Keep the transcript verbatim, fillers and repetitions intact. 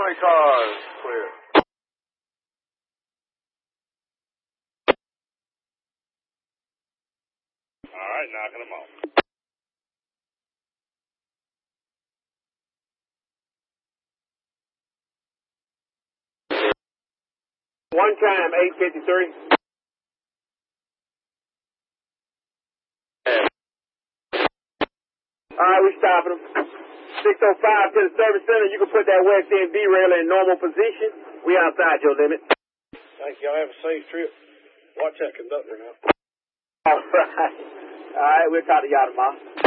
twenty cars, clear. All right, knocking them off. One time, eight fifty-three. All right, we stopping them. six oh five to the service center. You can put that West End V-rail in normal position. We outside your limit. Thank y'all. Have a safe trip. Watch that conductor now. All right. All right, we'll talk to y'all tomorrow.